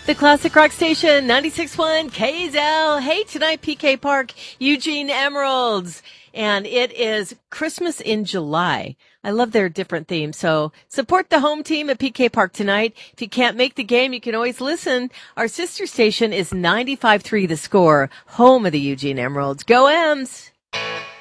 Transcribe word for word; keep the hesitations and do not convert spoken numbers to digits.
The Classic Rock Station, ninety-six point one K Z L. Hey, tonight, P K Park, Eugene Emeralds. And it is Christmas in July. I love their different themes. So support the home team at P K Park tonight. If you can't make the game, you can always listen. Our sister station is ninety-five point three The Score, home of the Eugene Emeralds. Go Ems!